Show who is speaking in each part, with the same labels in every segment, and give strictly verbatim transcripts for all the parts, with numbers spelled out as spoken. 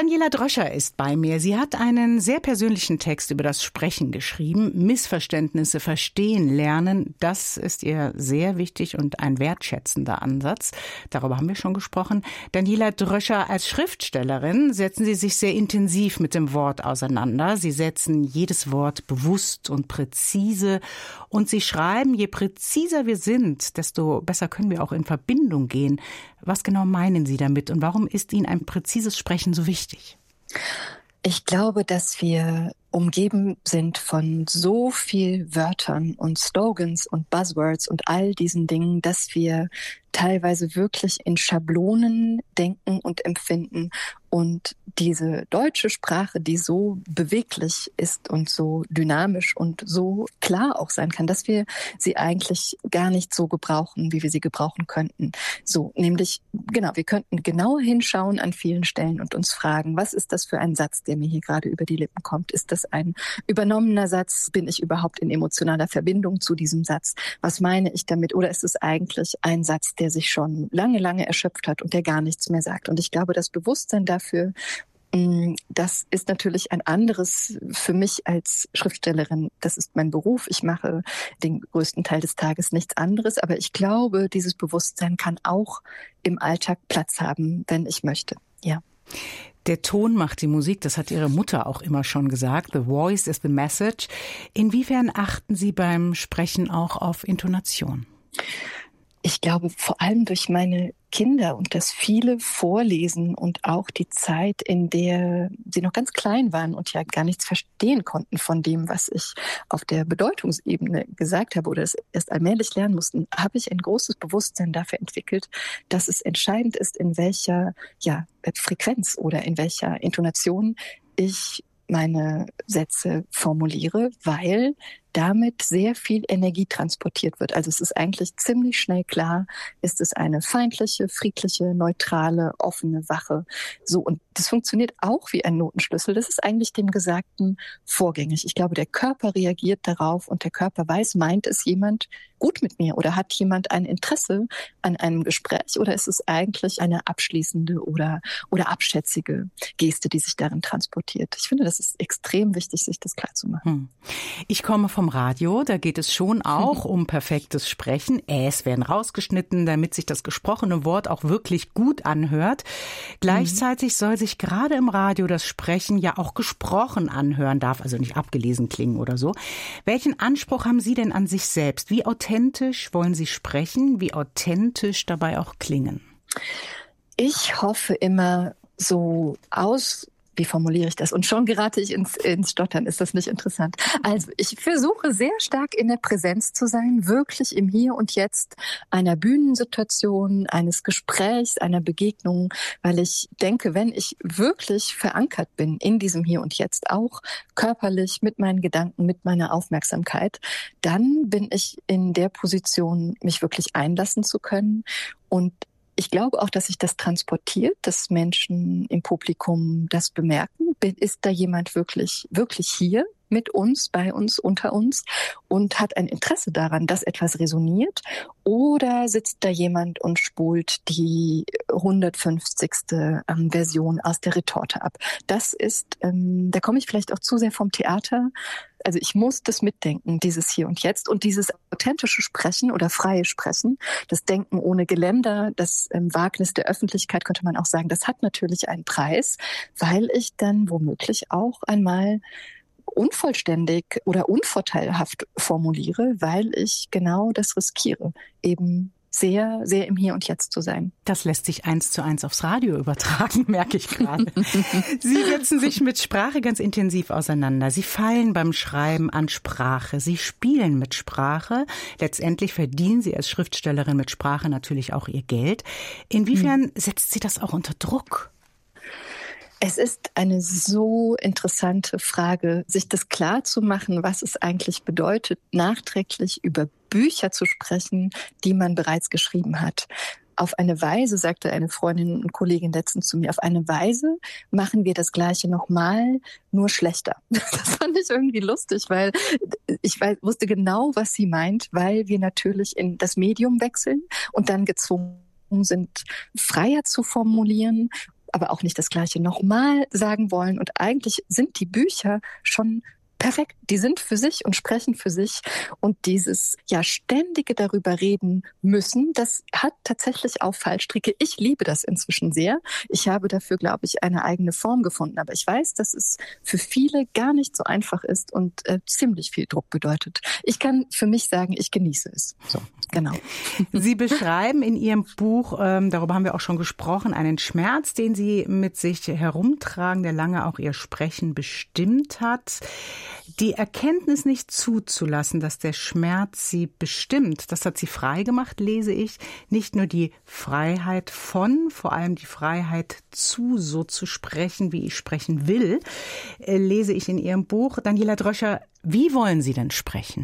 Speaker 1: Daniela Dröscher ist bei mir. Sie hat einen sehr persönlichen Text über das Sprechen geschrieben. Missverständnisse verstehen lernen, das ist ihr sehr wichtig und ein wertschätzender Ansatz. Darüber haben wir schon gesprochen. Daniela Dröscher, als Schriftstellerin setzen Sie sich sehr intensiv mit dem Wort auseinander. Sie setzen jedes Wort bewusst und präzise. Und Sie schreiben, je präziser wir sind, desto besser können wir auch in Verbindung gehen. Was genau meinen Sie damit und warum ist Ihnen ein präzises Sprechen so wichtig?
Speaker 2: Ich glaube, dass wir umgeben sind von so viel Wörtern und Slogans und Buzzwords und all diesen Dingen, dass wir teilweise wirklich in Schablonen denken und empfinden. Und diese deutsche Sprache, die so beweglich ist und so dynamisch und so klar auch sein kann, dass wir sie eigentlich gar nicht so gebrauchen, wie wir sie gebrauchen könnten. So, nämlich, genau, wir könnten genauer hinschauen an vielen Stellen und uns fragen, was ist das für ein Satz, der mir hier gerade über die Lippen kommt? Ist das ein übernommener Satz? Bin ich überhaupt in emotionaler Verbindung zu diesem Satz? Was meine ich damit? Oder ist es eigentlich ein Satz, der sich schon lange, lange erschöpft hat und der gar nichts mehr sagt? Und ich glaube, das Bewusstsein dafür, das ist natürlich ein anderes für mich als Schriftstellerin. Das ist mein Beruf. Ich mache den größten Teil des Tages nichts anderes. Aber ich glaube, dieses Bewusstsein kann auch im Alltag Platz haben, wenn ich möchte. Ja.
Speaker 1: Der Ton macht die Musik, das hat Ihre Mutter auch immer schon gesagt. The voice is the message. Inwiefern achten Sie beim Sprechen auch auf Intonation?
Speaker 2: Ich glaube, vor allem durch meine Kinder und das viele Vorlesen und auch die Zeit, in der sie noch ganz klein waren und ja gar nichts verstehen konnten von dem, was ich auf der Bedeutungsebene gesagt habe oder es erst allmählich lernen mussten, habe ich ein großes Bewusstsein dafür entwickelt, dass es entscheidend ist, in welcher ja, Frequenz oder in welcher Intonation ich meine Sätze formuliere, weil damit sehr viel Energie transportiert wird. Also es ist eigentlich ziemlich schnell klar, ist es eine feindliche, friedliche, neutrale, offene, wache. So, und das funktioniert auch wie ein Notenschlüssel. Das ist eigentlich dem Gesagten vorgängig. Ich glaube, der Körper reagiert darauf und der Körper weiß, meint es jemand gut mit mir oder hat jemand ein Interesse an einem Gespräch oder ist es eigentlich eine abschließende oder, oder abschätzige Geste, die sich darin transportiert. Ich finde, das ist extrem wichtig, sich das klar zu machen.
Speaker 1: Hm. Ich komme vom Radio, da geht es schon auch um perfektes Sprechen. Äs werden rausgeschnitten, damit sich das gesprochene Wort auch wirklich gut anhört. Gleichzeitig soll sich gerade im Radio das Sprechen ja auch gesprochen anhören, darf also nicht abgelesen klingen oder so. Welchen Anspruch haben Sie denn an sich selbst? Wie authentisch wollen Sie sprechen? Wie authentisch dabei auch klingen?
Speaker 2: Ich hoffe immer so aus... Wie formuliere ich das? Und schon gerate ich ins, ins Stottern. Ist das nicht interessant? Also ich versuche sehr stark in der Präsenz zu sein, wirklich im Hier und Jetzt einer Bühnensituation, eines Gesprächs, einer Begegnung, weil ich denke, wenn ich wirklich verankert bin in diesem Hier und Jetzt, auch körperlich, mit meinen Gedanken, mit meiner Aufmerksamkeit, dann bin ich in der Position, mich wirklich einlassen zu können. Und ich glaube auch, dass sich das transportiert, dass Menschen im Publikum das bemerken. Ist da jemand wirklich, wirklich hier mit uns, bei uns, unter uns und hat ein Interesse daran, dass etwas resoniert? Oder sitzt da jemand und spult die hundertfünfzigste Ähm, Version aus der Retorte ab? Das ist, ähm, da komme ich vielleicht auch zu sehr vom Theater. Also ich muss das mitdenken, dieses Hier und Jetzt und dieses authentische Sprechen oder freie Sprechen, das Denken ohne Geländer, das ähm, Wagnis der Öffentlichkeit, könnte man auch sagen, das hat natürlich einen Preis, weil ich dann womöglich auch einmal unvollständig oder unvorteilhaft formuliere, weil ich genau das riskiere, eben sehr, sehr im Hier und Jetzt zu sein.
Speaker 1: Das lässt sich eins zu eins aufs Radio übertragen, merke ich gerade. Sie setzen sich mit Sprache ganz intensiv auseinander. Sie feilen beim Schreiben an Sprache. Sie spielen mit Sprache. Letztendlich verdienen Sie als Schriftstellerin mit Sprache natürlich auch Ihr Geld. Inwiefern hm. setzt Sie das auch unter Druck?
Speaker 2: Es ist eine so interessante Frage, sich das klar zu machen, was es eigentlich bedeutet, nachträglich über Bücher zu sprechen, die man bereits geschrieben hat. Auf eine Weise, sagte eine Freundin und Kollegin letztens zu mir, auf eine Weise machen wir das Gleiche nochmal, nur schlechter. Das fand ich irgendwie lustig, weil ich wusste genau, was sie meint, weil wir natürlich in das Medium wechseln und dann gezwungen sind, freier zu formulieren aber auch nicht das Gleiche nochmal sagen wollen. Und eigentlich sind die Bücher schon perfekt. Die sind für sich und sprechen für sich. Und dieses ja ständige darüber reden müssen, das hat tatsächlich auch Fallstricke. Ich liebe das inzwischen sehr. Ich habe dafür, glaube ich, eine eigene Form gefunden. Aber ich weiß, dass es für viele gar nicht so einfach ist und äh, ziemlich viel Druck bedeutet. Ich kann für mich sagen, ich genieße es. So, genau.
Speaker 1: Sie beschreiben in Ihrem Buch, ähm, darüber haben wir auch schon gesprochen, einen Schmerz, den Sie mit sich herumtragen, der lange auch Ihr Sprechen bestimmt hat. Die Erkenntnis nicht zuzulassen, dass der Schmerz Sie bestimmt, das hat Sie frei gemacht, lese ich. Nicht nur die Freiheit von, vor allem die Freiheit zu, so zu sprechen, wie ich sprechen will, äh, lese ich in Ihrem Buch. Daniela Dröscher, wie wollen Sie denn sprechen?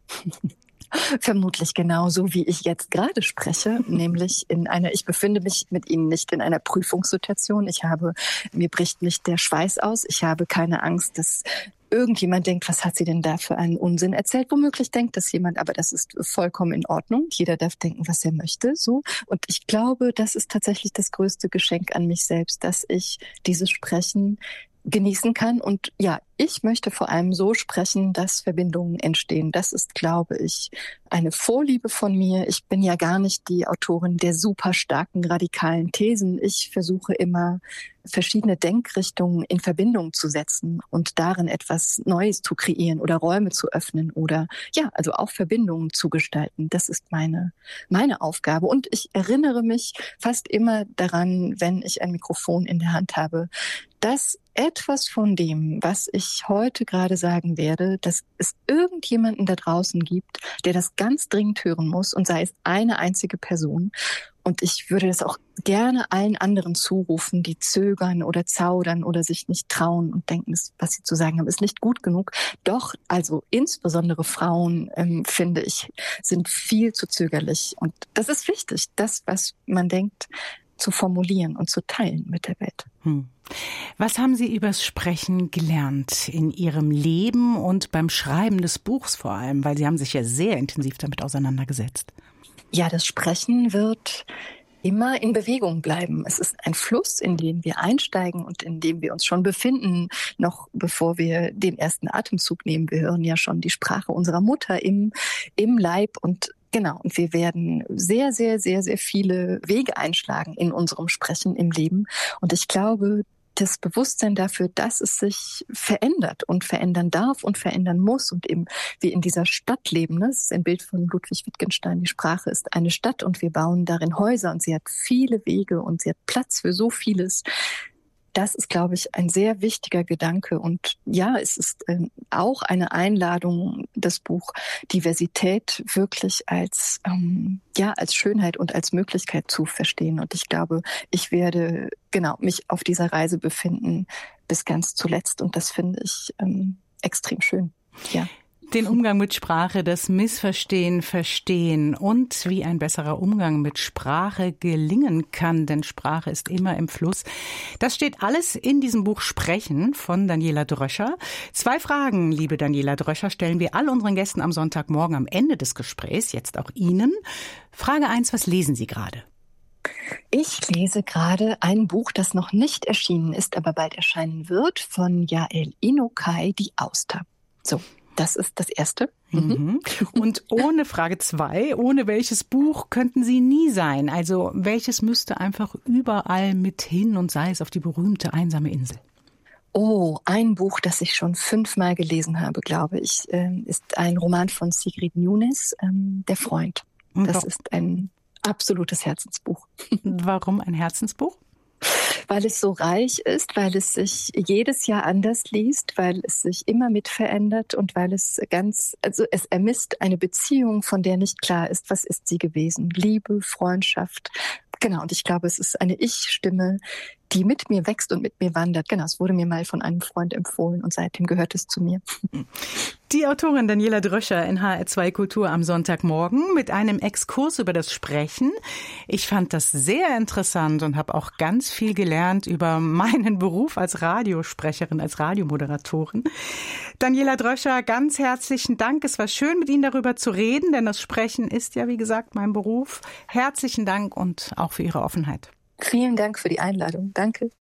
Speaker 2: Vermutlich genauso, wie ich jetzt gerade spreche, nämlich in einer, ich befinde mich mit Ihnen nicht in einer Prüfungssituation. Ich habe, mir bricht nicht der Schweiß aus. Ich habe keine Angst, dass irgendjemand denkt, was hat sie denn da für einen Unsinn erzählt? Womöglich denkt das jemand, aber das ist vollkommen in Ordnung. Jeder darf denken, was er möchte, so. Und ich glaube, das ist tatsächlich das größte Geschenk an mich selbst, dass ich dieses Sprechen genießen kann. Und ja, ich möchte vor allem so sprechen, dass Verbindungen entstehen. Das ist, glaube ich, eine Vorliebe von mir. Ich bin ja gar nicht die Autorin der super starken, radikalen Thesen. Ich versuche immer, verschiedene Denkrichtungen in Verbindung zu setzen und darin etwas Neues zu kreieren oder Räume zu öffnen oder ja, also auch Verbindungen zu gestalten. Das ist meine, meine Aufgabe. Und ich erinnere mich fast immer daran, wenn ich ein Mikrofon in der Hand habe, dass etwas von dem, was ich heute gerade sagen werde, dass es irgendjemanden da draußen gibt, der das ganz dringend hören muss und sei es eine einzige Person. Und ich würde das auch gerne allen anderen zurufen, die zögern oder zaudern oder sich nicht trauen und denken, das, was sie zu sagen haben, ist nicht gut genug. Doch, also insbesondere Frauen, ähm, finde ich, sind viel zu zögerlich. Und das ist wichtig, das, was man denkt, zu formulieren und zu teilen mit der Welt.
Speaker 1: Hm. Was haben Sie übers Sprechen gelernt in Ihrem Leben und beim Schreiben des Buchs vor allem? Weil Sie haben sich ja sehr intensiv damit auseinandergesetzt.
Speaker 2: Ja, das Sprechen wird immer in Bewegung bleiben. Es ist ein Fluss, in den wir einsteigen und in dem wir uns schon befinden, noch bevor wir den ersten Atemzug nehmen. Wir hören ja schon die Sprache unserer Mutter im, im Leib und genau, und wir werden sehr, sehr, sehr, sehr viele Wege einschlagen in unserem Sprechen im Leben. Und ich glaube, das Bewusstsein dafür, dass es sich verändert und verändern darf und verändern muss und eben wir in dieser Stadt leben. Das ist ein Bild von Ludwig Wittgenstein. Die Sprache ist eine Stadt und wir bauen darin Häuser und sie hat viele Wege und sie hat Platz für so vieles. Das ist, glaube ich, ein sehr wichtiger Gedanke. Und ja, es ist ähm, auch eine Einladung, das Buch Diversität wirklich als, ähm, ja, als Schönheit und als Möglichkeit zu verstehen. Und ich glaube, ich werde genau mich auf dieser Reise befinden bis ganz zuletzt. Und das finde ich ähm, extrem schön. Ja.
Speaker 1: Den Umgang mit Sprache, das Missverstehen, Verstehen und wie ein besserer Umgang mit Sprache gelingen kann, denn Sprache ist immer im Fluss. Das steht alles in diesem Buch Sprechen von Daniela Dröscher. Zwei Fragen, liebe Daniela Dröscher, stellen wir all unseren Gästen am Sonntagmorgen am Ende des Gesprächs, jetzt auch Ihnen. Frage eins, was lesen Sie gerade?
Speaker 2: Ich lese gerade ein Buch, das noch nicht erschienen ist, aber bald erscheinen wird, von Yael Inokai, Die Auster. So. Das ist das Erste.
Speaker 1: Mhm. Und ohne Frage zwei, ohne welches Buch könnten Sie nie sein? Also welches müsste einfach überall mit hin und sei es auf die berühmte einsame Insel?
Speaker 2: Oh, ein Buch, das ich schon fünfmal gelesen habe, glaube ich, ähm, ist ein Roman von Sigrid Nunes, ähm, Der Freund. Das ist ein absolutes Herzensbuch.
Speaker 1: Warum ein Herzensbuch?
Speaker 2: Weil es so reich ist, weil es sich jedes Jahr anders liest, weil es sich immer mit verändert und weil es ganz, also es ermisst eine Beziehung, von der nicht klar ist, was ist sie gewesen? Liebe, Freundschaft. Genau, und ich glaube, es ist eine Ich-Stimme, die mit mir wächst und mit mir wandert. Genau, es wurde mir mal von einem Freund empfohlen und seitdem gehört es zu mir.
Speaker 1: Die Autorin Daniela Dröscher in H R zwei Kultur am Sonntagmorgen mit einem Exkurs über das Sprechen. Ich fand das sehr interessant und habe auch ganz viel gelernt über meinen Beruf als Radiosprecherin, als Radiomoderatorin. Daniela Dröscher, ganz herzlichen Dank. Es war schön, mit Ihnen darüber zu reden, denn das Sprechen ist ja, wie gesagt, mein Beruf. Herzlichen Dank und auch für Ihre Offenheit.
Speaker 2: Vielen Dank für die Einladung. Danke.